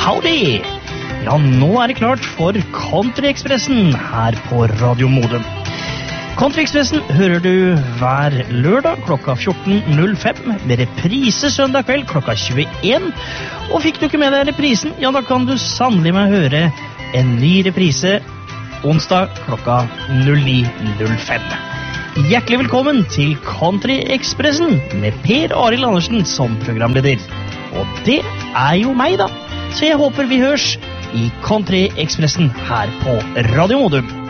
Howdy! Ja, nå det klart for Country-Ekspressen her på Radio Modum. Country-Ekspressen hører du hver lørdag klokka 14.05, med reprise søndag kveld klokka 21. Og fikk du ikke med deg reprisen, ja da kan du sannelig med høre en ny reprise onsdag klokka 09.05. Hjertelig velkommen til Country-Ekspressen med Per Arild Andersen som programleder. Og det jo meg da, så jeg håper vi hørs i Country-Ekspressen her på Radio Modum.